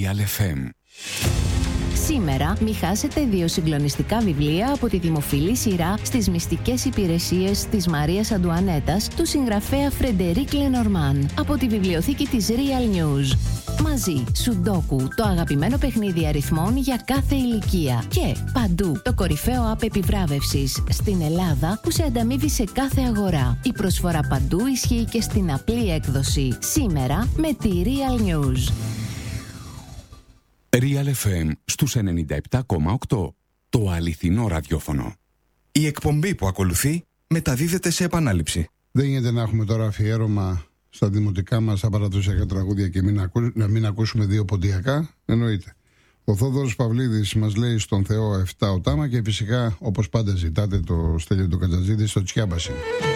Real FM. Σήμερα μη χάσετε 2 συγκλονιστικά βιβλία από τη δημοφιλή σειρά «Στις μυστικές υπηρεσίες της Μαρίας Αντουανέτας» του συγγραφέα Φρεντερίκ Λενορμάν από τη βιβλιοθήκη της Real News. Μαζί, Σουντόκου, το αγαπημένο παιχνίδι αριθμών για κάθε ηλικία. Και Παντού, το κορυφαίο app επιβράβευσης στην Ελλάδα που σε ανταμείβει σε κάθε αγορά. Η προσφορά Παντού ισχύει και στην απλή έκδοση. Σήμερα με τη Real News. Real FM στους 97,8. Το αληθινό ραδιόφωνο. Η εκπομπή που ακολουθεί μεταδίδεται σε επανάληψη. Δεν γίνεται να έχουμε τώρα αφιέρωμα στα δημοτικά μας απαρατουσιακά τραγούδια και να μην ακούσουμε 2 ποντιακά. Εννοείται. Ο Θόδωρος Παυλίδης μας λέει στον Θεό 7 οτάμα και φυσικά όπως πάντα ζητάτε το Στέλιο του Κατζαζίδη στο Τσιάμπαση.